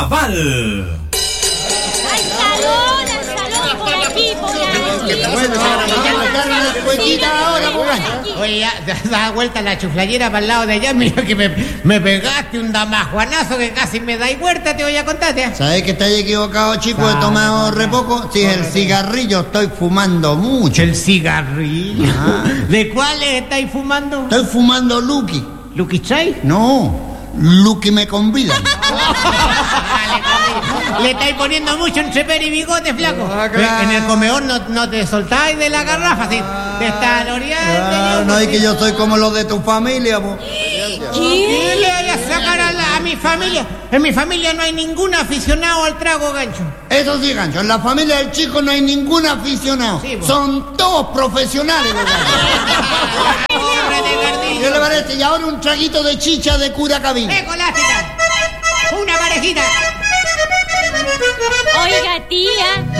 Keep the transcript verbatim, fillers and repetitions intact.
Carnaval. ¡Ay, salón, al salón, por aquí, por aquí! Bueno, ahora, una cuequita ahora, pues. Oye, ya, da vuelta la chuflayera para el lado de allá. Mira que me, me pegaste un damajuanazo que casi me da y vuelta, te voy a contarte. ¿Sabés que estáis equivocado, chico? He tomado re poco. Si es el cigarrillo, estoy fumando mucho. El cigarrillo. Ah. ¿De cuáles estáis fumando? Estoy fumando Lucky. ¿Lucky Chai? No, Lucky me convidan. Le estáis poniendo mucho entre peri y bigote, flaco. Ah, claro. En el comedor no, no te soltáis de la garrafa, ¿sí? Te está loreando. Ah, no, es que yo soy como los de tu familia, po. ¿Qué le voy a sacar a, la, a mi familia? En mi familia no hay ningún aficionado al trago, gancho. Eso sí, gancho, en la familia del chico no hay ningún aficionado. Sí, po. Son todos profesionales, los ganchos. ¿Qué le parece? Y ahora un traguito de chicha de cura cabina. ¡Eh, colástica! ¡Una parejita! Oiga, tía,